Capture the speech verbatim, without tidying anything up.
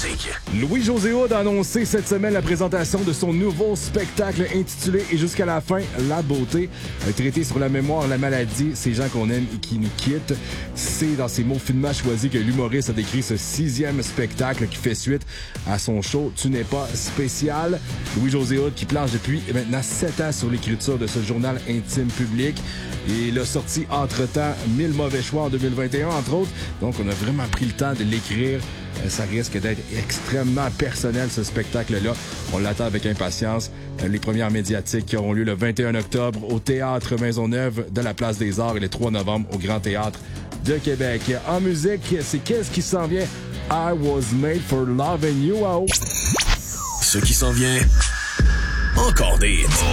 musique. Louis-José Hood a annoncé cette semaine la présentation de son nouveau spectacle intitulé « Et jusqu'à la fin, la beauté ». Un traité sur la mémoire, la maladie, ces gens qu'on aime et qui nous quittent. C'est dans ces mots finement choisis que l'humoriste a décrit ce sixième spectacle qui fait suite à son show « Tu n'es pas spécial ». Louis-José Hood qui planche depuis maintenant sept ans sur l'écriture de ce journal intime public. Et il a sorti entre-temps mille mauvais choix en deux mille vingt et un, entre autres. Donc, on a vraiment pris le temps de l'écrire. Ça risque d'être extrêmement personnel, ce spectacle-là. On l'attend avec impatience. Les premières médiatiques qui auront lieu le vingt et un octobre au Théâtre Maisonneuve de la Place des Arts et le trois novembre au Grand Théâtre de Québec. En musique, c'est qu'est-ce qui s'en vient? I was made for loving you. Oh. Ce qui s'en vient, encore des hits.